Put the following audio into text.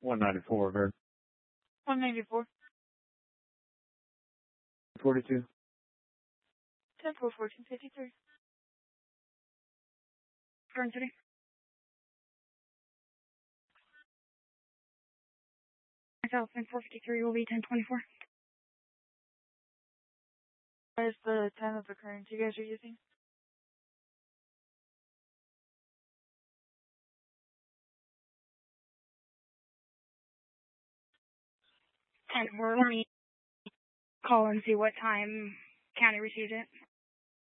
194, Ver. 194. 42. 10-4, 1453. Current city. South 453 will be 1024. What is the time of occurrence you guys are using? 10-4. Let me call and see what time county received it.